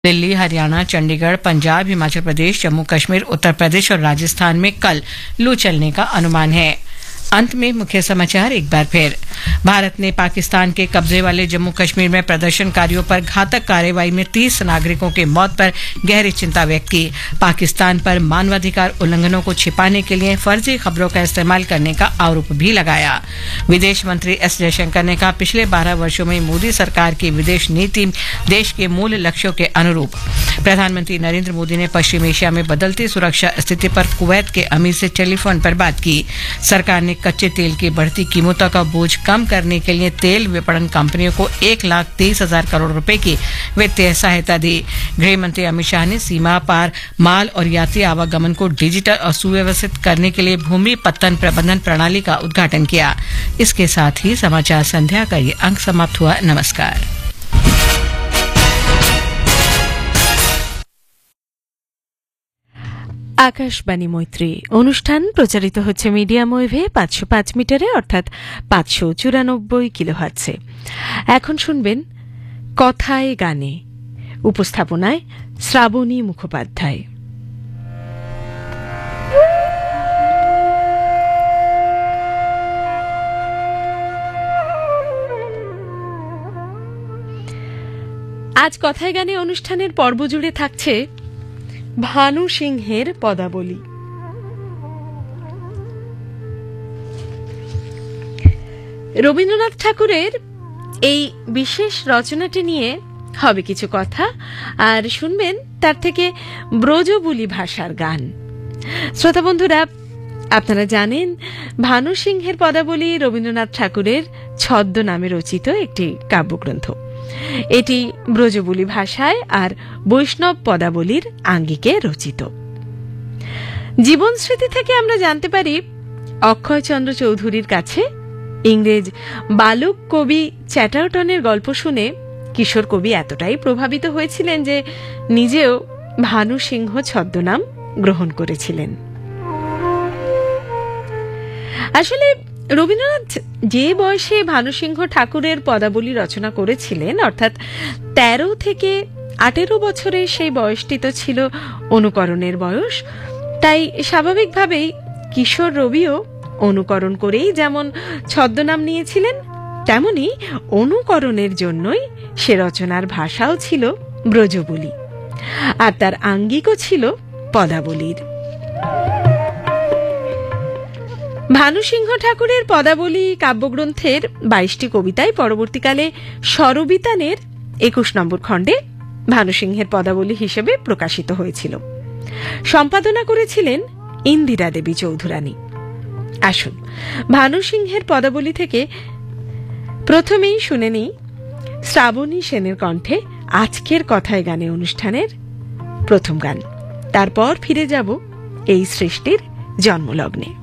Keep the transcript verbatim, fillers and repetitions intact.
दिल्ली, हरियाणा, चंडीगढ़, पंजाब, हिमाचल प्रदेश, जम्मू कश्मीर, उत्तर प्रदेश और राजस्थान में कल लू चलने का अनुमान है। अंत में मुख्य समाचार एक बार फिर। भारत ने पाकिस्तान के कब्जे वाले जम्मू कश्मीर में प्रदर्शनकारियों पर घातक कार्रवाई में तीस नागरिकों की मौत पर गहरी चिंता व्यक्त की। पाकिस्तान पर मानवाधिकार उल्लंघनों को छिपाने के लिए फर्जी खबरों का इस्तेमाल करने का आरोप भी लगाया। विदेश मंत्री एस जयशंकर ने कहा, पिछले बारह वर्षों में मोदी सरकार की विदेश नीति देश के मूल लक्ष्यों के अनुरूप। प्रधानमंत्री नरेंद्र मोदी ने पश्चिम एशिया में बदलती सुरक्षा स्थिति पर कुवैत के अमीर से टेलीफोन पर बात की। सरकार ने कच्चे तेल की बढ़ती कीमतों का बोझ कम करने के लिए तेल विपणन कंपनियों को एक लाख तेईस हजार करोड़ रुपए की वित्तीय सहायता दी। गृह मंत्री अमित शाह ने सीमा पार माल और यात्री आवागमन को डिजिटल और सुव्यवस्थित करने के लिए भूमि पत्तन प्रबंधन प्रणाली का उद्घाटन किया। इसके साथ ही समाचार संध्या का ये अंक समाप्त हुआ। नमस्कार। আকাশবাণী মৈত্রী অনুষ্ঠান প্রচারিত হচ্ছে মিডিয়াম ওয়েভে পাঁচশো পাঁচ মিটারে অর্থাৎ পাঁচশো চুরানব্বই কিলোহার্টজে। এখন শুনবেন কথায় গানে, উপস্থাপনায় শ্রাবণী মুখোপাধ্যায়। আজ কথায় গানে অনুষ্ঠানের পর্ব জুড়ে থাকছে ভানু সিংহের পদাবলী। রবীন্দ্রনাথ ঠাকুরের এই বিশেষ রচনাটি নিয়ে হবে কিছু কথা, আর শুনবেন তার থেকে ব্রজবুলি ভাষার গান। শ্রোতা বন্ধুরা, আপনারা জানেন ভানু সিংহের পদাবলী রবীন্দ্রনাথ ঠাকুরের ছদ্ম নামে রচিত একটি কাব্যগ্রন্থ। এটি ব্রজবুলি ভাষায় আর বৈষ্ণব পদাবলীর আঙ্গিকে রচিত। জীবন স্মৃতি থেকে আমরা জানতে পারি, অক্ষয়চন্দ্র চৌধুরীর কাছে ইংরেজ বালক কবি চ্যাটার্টনের গল্প শুনে কিশোর কবি এতটাই প্রভাবিত হয়েছিলেন যে নিজেও ভানু সিংহ ছদ্মনাম গ্রহণ করেছিলেন। আসলে রবীন্দ্রনাথ যে বয়সে ভানুসিংহ ঠাকুরের পদাবলী রচনা করেছিলেন, অর্থাৎ তেরো থেকে আঠেরো বছরের সেই বয়সটি তো ছিল অনুকরণের বয়স। তাই স্বাভাবিকভাবেই কিশোর রবিও অনুকরণ করেই যেমন ছদ্মনাম নিয়েছিলেন, তেমনি অনুকরণের জন্যই সে রচনার ভাষাও ছিল ব্রজবুলি, আর তার আঙ্গিকও ছিল পদাবলীর। ভানুসিংহ ঠাকুরের পদাবলী কাব্যগ্রন্থের বাইশটি কবিতায় পরবর্তীকালে স্বরবিতানের একুশ নম্বর খণ্ডে ভানুসিংহের পদাবলী হিসেবে প্রকাশিত হয়েছিল। সম্পাদনা করেছিলেন ইন্দিরা দেবী চৌধুরানী। আসুন ভানুসিংহের পদাবলী থেকে প্রথমেই শুনে নিই শ্রাবণী সেনের কণ্ঠে আজকের কথায় গানে অনুষ্ঠানের প্রথম গান। তারপর ফিরে যাব এই সৃষ্টির জন্মলগ্নে।